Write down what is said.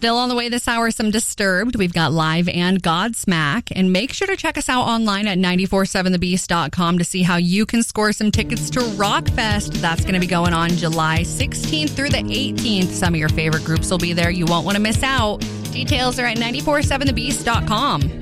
Still on the way this hour, some Disturbed. We've got Live and Godsmack. And make sure to check us out online at 947thebeast.com to see how you can score some tickets to Rockfest. That's going to be going on July 16th through the 18th. Some of your favorite groups will be there. You won't want to miss out. Details are at 947thebeast.com.